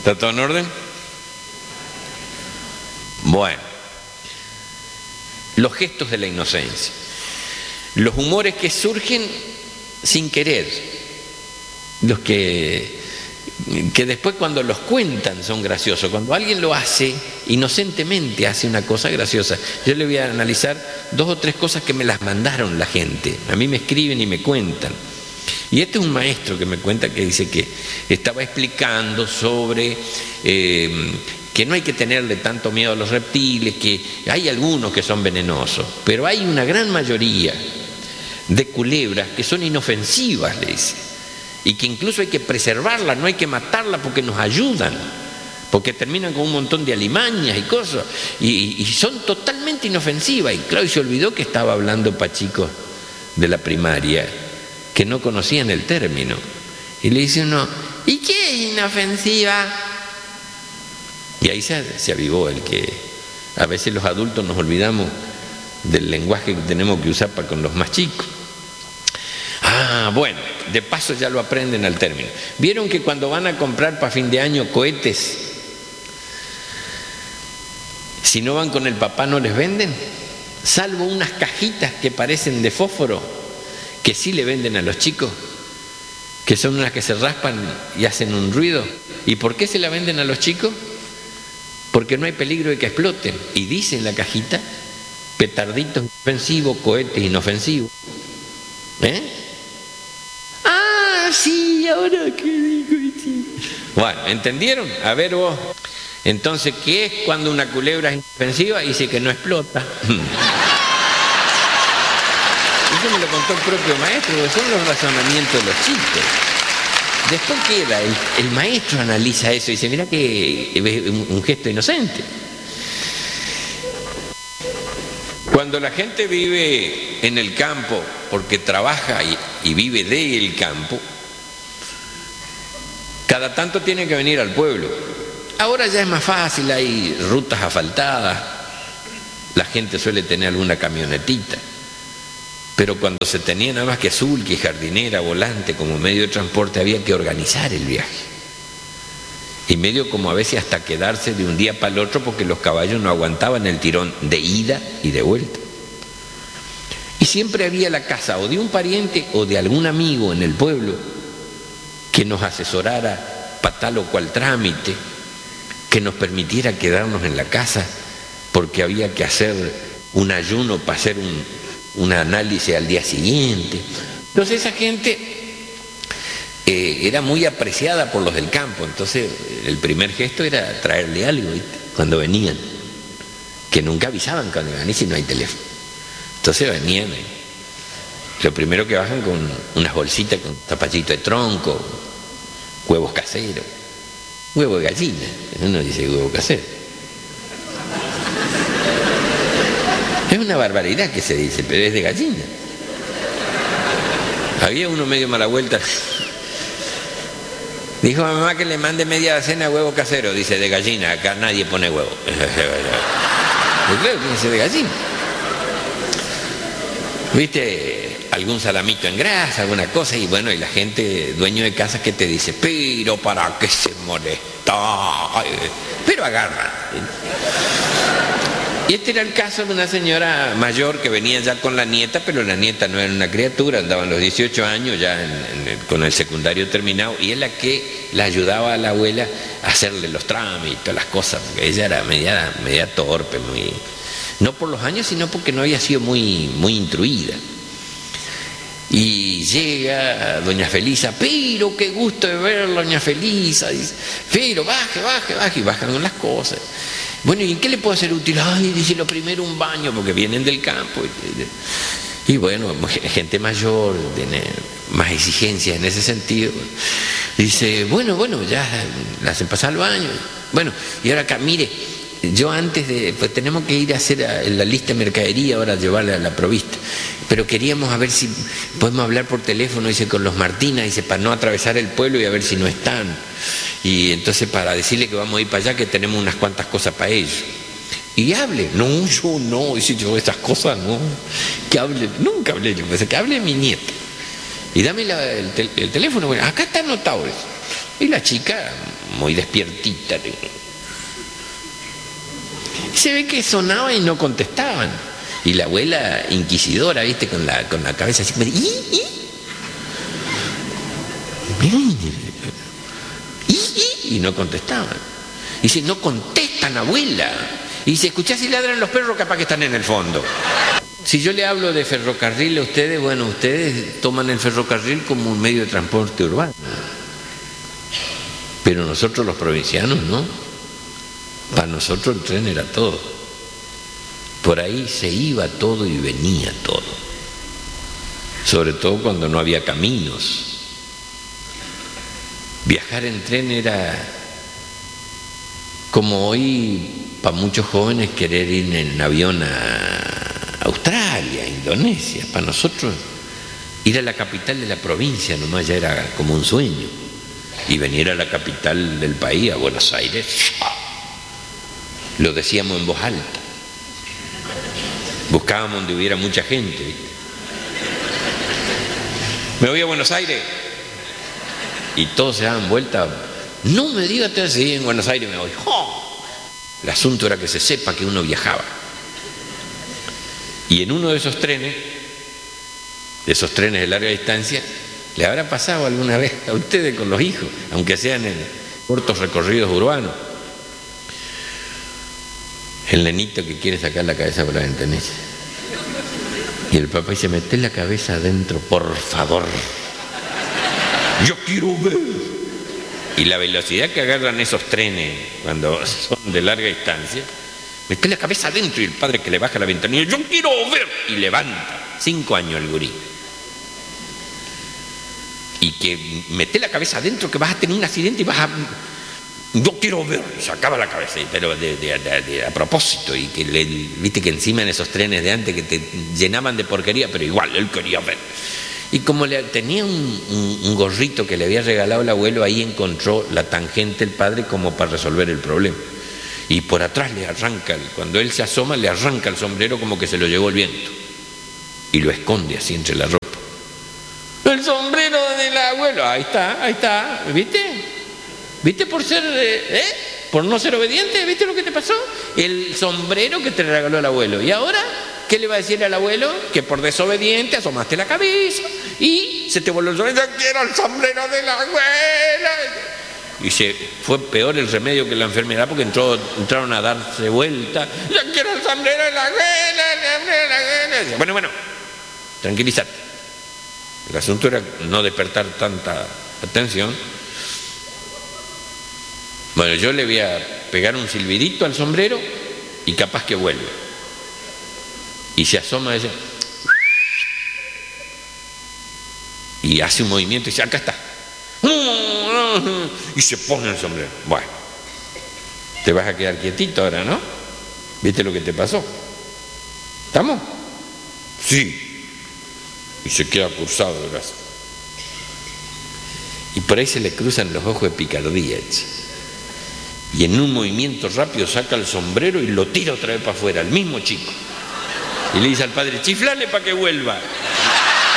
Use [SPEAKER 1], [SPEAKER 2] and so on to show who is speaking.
[SPEAKER 1] ¿Está todo en orden? Bueno, los gestos de la inocencia, los humores que surgen sin querer, los que después cuando los cuentan son graciosos. Cuando alguien lo hace inocentemente, hace una cosa graciosa. Yo le voy a analizar 2 o 3 cosas que me las mandaron la gente. A mí me escriben y me cuentan. Y este es un maestro que me cuenta, que dice que estaba explicando sobre que no hay que tenerle tanto miedo a los reptiles, que hay algunos que son venenosos, pero hay una gran mayoría de culebras que son inofensivas, le dice, y que incluso hay que preservarlas, no hay que matarlas porque nos ayudan, porque terminan con un montón de alimañas y cosas, y son totalmente inofensivas. Y claro, y se olvidó que estaba hablando para chicos de la primaria que no conocían el término, y le dice uno: ¿y qué es inofensiva? Y ahí se avivó el que a veces los adultos nos olvidamos del lenguaje que tenemos que usar para con los más chicos. Bueno, de paso ya lo aprenden al término. ¿Vieron que cuando van a comprar para fin de año cohetes, si no van con el papá no les venden? Salvo unas cajitas que parecen de fósforo, que sí le venden a los chicos, que son unas que se raspan y hacen un ruido. ¿Y por qué se la venden a los chicos? Porque no hay peligro de que exploten. Y dice en la cajita: petarditos inofensivos, cohetes inofensivos. Sí, ahora qué digo. Bueno, ¿entendieron? A ver vos. Entonces, ¿qué es cuando una culebra es inofensiva? Dice que no explota. Eso me lo contó el propio maestro, porque son los razonamientos de los chicos. Después queda, el maestro analiza eso y dice: mira que es un gesto inocente. Cuando la gente vive en el campo porque trabaja y vive del campo, cada tanto tiene que venir al pueblo. Ahora ya es más fácil, hay rutas asfaltadas, la gente suele tener alguna camionetita. Pero cuando se tenía nada más que sulky, jardinera, volante como medio de transporte, había que organizar el viaje. Y medio como a veces hasta quedarse de un día para el otro, porque los caballos no aguantaban el tirón de ida y de vuelta. Y siempre había la casa o de un pariente o de algún amigo en el pueblo que nos asesorara para tal o cual trámite, que nos permitiera quedarnos en la casa porque había que hacer un ayuno para hacer un análisis al día siguiente. Entonces esa gente era muy apreciada por los del campo. Entonces el primer gesto era traerle algo, ¿viste? Cuando venían, que nunca avisaban cuando iban, y si no hay teléfono. Entonces venían, lo primero que bajan con unas bolsitas con zapallito de tronco, huevos caseros, huevo de gallina. Uno dice huevo casero. Es una barbaridad que se dice, pero es de gallina. Había uno medio mala vuelta. Dijo a mamá que le mande media docena de huevo casero. Dice: de gallina, acá nadie pone huevo. Yo creo que dice de gallina. ¿Viste? Algún salamito en grasa, alguna cosa, y bueno, y la gente, dueño de casa, que te dice: pero ¿para qué se molesta? Pero agarran. Y este era el caso de una señora mayor que venía ya con la nieta, pero la nieta no era una criatura, andaban los 18 años ya con el secundario terminado, y es la que la ayudaba a la abuela a hacerle los trámites, las cosas, porque ella era media torpe, no por los años, sino porque no había sido muy instruida. Y llega doña Felisa: pero qué gusto de verla, doña Felisa. Dice: pero baje, y bajan con las cosas. Bueno, ¿y en qué le puedo hacer útil? Ay, dice: lo primero un baño, porque vienen del campo. Y bueno, gente mayor, tiene más exigencias en ese sentido. Dice: bueno, ya la hacen pasar al baño. Bueno, y ahora acá, mire, yo antes de, pues tenemos que ir a hacer la lista de mercadería, ahora llevarla a la provista. Pero queríamos a ver si podemos hablar por teléfono, dice, con los Martínez, dice, para no atravesar el pueblo y a ver si no están. Y entonces para decirle que vamos a ir para allá, que tenemos unas cuantas cosas para ellos. Y hable. No, yo no, dice, yo esas cosas no. Que hable, nunca hablé yo, pues que hable mi nieta. Y dame el teléfono, bueno, acá está anotado eso. Y la chica, muy despiertita, se ve que sonaba y no contestaban. Y la abuela inquisidora, ¿viste? Con la cabeza así, y no contestaban. Dice, no contestan, abuela. Y dice, escuchá si ladran los perros, capaz que están en el fondo. Si yo le hablo de ferrocarril a ustedes, bueno, ustedes toman el ferrocarril como un medio de transporte urbano. Pero nosotros los provincianos, ¿no? Para nosotros el tren era todo. Por ahí se iba todo y venía todo. Sobre todo cuando no había caminos. Viajar en tren era como hoy para muchos jóvenes querer ir en avión a Australia, a Indonesia. Para nosotros ir a la capital de la provincia nomás ya era como un sueño. Y venir a la capital del país, a Buenos Aires, lo decíamos en voz alta. Buscábamos donde hubiera mucha gente, ¿viste? Me voy a Buenos Aires. Y todos se daban vuelta. No me digas, sí, en Buenos Aires me voy. ¡Oh! El asunto era que se sepa que uno viajaba. Y en uno de esos trenes de larga distancia, ¿le habrá pasado alguna vez a ustedes con los hijos, aunque sean en cortos recorridos urbanos? El nenito que quiere sacar la cabeza por la ventanilla. Y el papá dice, meté la cabeza adentro, por favor. Yo quiero ver. Y la velocidad que agarran esos trenes cuando son de larga distancia, meté la cabeza adentro y el padre que le baja la ventanilla, yo quiero ver. Y levanta. 5 años el gurí. Y que meté la cabeza adentro que vas a tener un accidente y vas a... Yo quiero ver, sacaba la cabeza, pero a propósito, y que viste que encima en esos trenes de antes que te llenaban de porquería, pero igual, él quería ver. Y como tenía un gorrito que le había regalado el abuelo, ahí encontró la tangente el padre como para resolver el problema. Y por atrás le arranca, cuando él se asoma, le arranca el sombrero como que se lo llevó el viento. Y lo esconde así entre la ropa. El sombrero del abuelo, ahí está, ¿viste? ¿Viste por ser, por no ser obediente? ¿Viste lo que te pasó? El sombrero que te regaló el abuelo. ¿Y ahora qué le va a decir al abuelo? Que por desobediente asomaste la cabeza y se te volvió el sombrero. Yo quiero el sombrero de la abuela. Y fue peor el remedio que la enfermedad porque entraron a darse vuelta. Yo quiero el sombrero de la abuela. Bueno, tranquilízate. El asunto era no despertar tanta atención. Bueno, yo le voy a pegar un silbidito al sombrero y capaz que vuelve. Y se asoma ese y hace un movimiento y dice, acá está. Y se pone el sombrero. Bueno, te vas a quedar quietito ahora, ¿no? ¿Viste lo que te pasó? ¿Estamos? Sí. Y se queda cruzado de brazos. Y por ahí se le cruzan los ojos de picardía. Y en un movimiento rápido saca el sombrero y lo tira otra vez para afuera, al mismo chico. Y le dice al padre, chiflale para que vuelva.